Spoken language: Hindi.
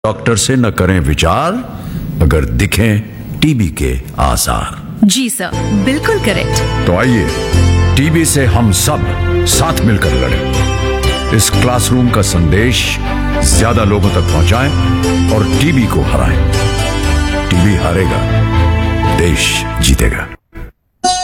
डॉक्टर से न करें विचार अगर दिखें टीबी के आसार। जी सर, बिल्कुल करेक्ट। तो आइए टीबी से हम सब साथ मिलकर लड़ें। इस क्लासरूम का संदेश ज्यादा लोगों तक पहुंचाएं और टीबी को हराएं। टीबी हारेगा, देश जीतेगा।